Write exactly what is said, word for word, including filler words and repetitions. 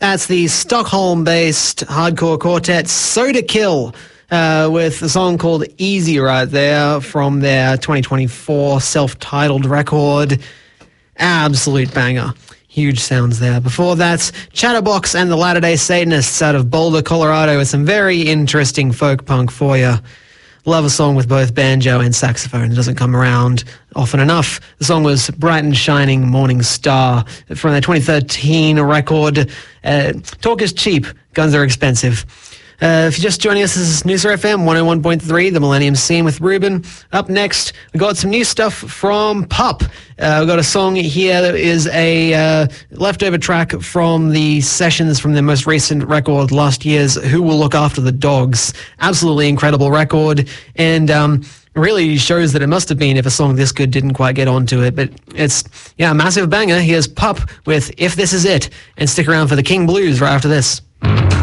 That's the Stockholm-based hardcore quartet Soda Kill uh, with a song called Easy right there from their twenty twenty-four self-titled record. Absolute banger. Huge sounds there. Before that, Chatterbox and the Latter-day Satanists out of Boulder, Colorado with some very interesting folk punk for you. Love a song with both banjo and saxophone. It doesn't come around often enough. The song was Bright and Shining Morning Star from their twenty thirteen record, uh, Talk is Cheap, Guns Are Expensive. Uh, if you're just joining us, this is Noosa F M one oh one point three, the Millennium Scene with Ruben. Up next, we got some new stuff from Pup. Uh, we've got a song here that is a uh, leftover track from the sessions from their most recent record last year's Who Will Look After the Dogs. Absolutely incredible record, and um, really shows that it must have been if a song this good didn't quite get onto it. But it's, yeah, a massive banger. Here's Pup with If This Is It, and stick around for the King Blues right after this.